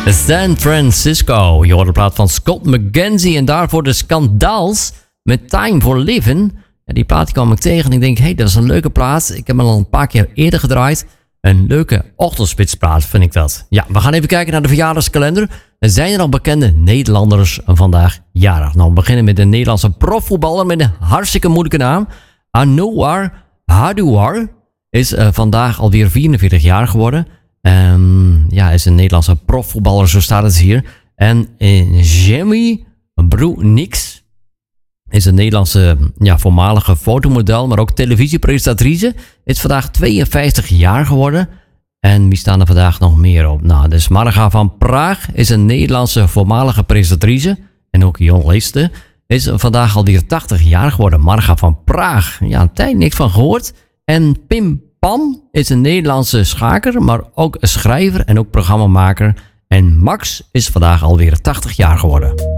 San Francisco. Je hoort de plaat van Scott McKenzie en daarvoor de Skandaals met Time for Living. Ja, die plaat kwam ik tegen en ik denk, hey, dat is een leuke plaat. Ik heb hem al een paar keer eerder gedraaid. Een leuke ochtendspitsplaat vind ik dat. Ja, we gaan even kijken naar de verjaardagskalender. Zijn er al bekende Nederlanders vandaag jarig? Nou, we beginnen met een Nederlandse profvoetballer met een hartstikke moeilijke naam. Anouar Hadouar is vandaag alweer 44 jaar geworden. Ja, is een Nederlandse profvoetballer, zo staat het hier. En Jamie Broenix is een Nederlandse voormalige fotomodel, maar ook televisiepresentatrice. Is vandaag 52 jaar geworden. En wie staan er vandaag nog meer op? Nou, dus Marga van Praag is een Nederlandse voormalige presentatrice. En ook journaliste. Is vandaag alweer 80 jaar geworden. Marga van Praag. Ja, een tijd niks van gehoord. En Pim Pam is een Nederlandse schaker, maar ook een schrijver en ook programmamaker. En Max is vandaag alweer 80 jaar geworden.